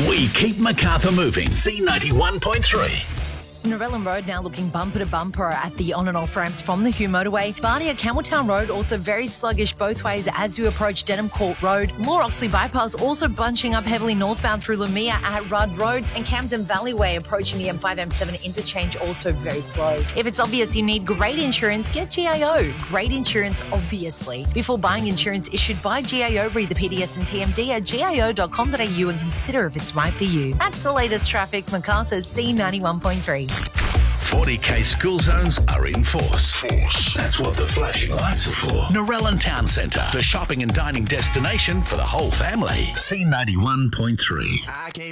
We keep Macarthur moving. C91.3. Narellan Road now looking bumper to bumper at the on and off ramps from the Hugh Motorway. Bardia Campbelltown Road also very sluggish both ways as you approach Denham Court Road. Moore Oxley Bypass also bunching up heavily northbound through Lamia at Rudd Road, and Camden Valley Way approaching the M5-M7 interchange also very slow. If it's obvious you need great insurance, get GAO. Great insurance, obviously. Before buying insurance issued by GAO, read the PDS and TMD at gao.com.au and consider if it's right for you. That's the latest traffic. Macarthur's C91.3. 40k school zones are in force. That's what the flashing lights are for. Narellan Town Centre, the shopping and dining destination for the whole family. C91.3.